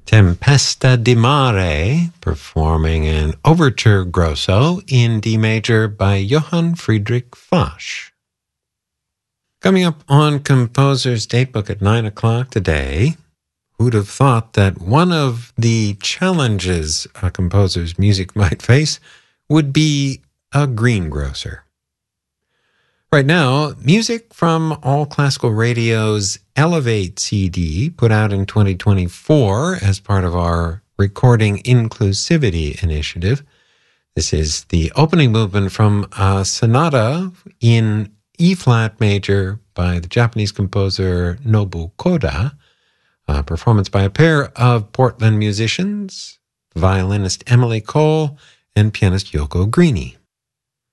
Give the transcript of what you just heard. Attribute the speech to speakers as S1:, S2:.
S1: Tempesta di Mare, performing an Overture Grosso in D major by Johann Friedrich Fasch. Coming up on Composer's Datebook at 9 o'clock today, who'd have thought that one of the challenges a composer's music might face would be a greengrocer? Right now, music from All Classical Radio's Elevate CD, put out in 2024 as part of our Recording Inclusivity Initiative. This is the opening movement from a sonata in E-flat major by the Japanese composer Nobu Koda, a performance by a pair of Portland musicians, violinist Emily Cole and pianist Yoko Greeny.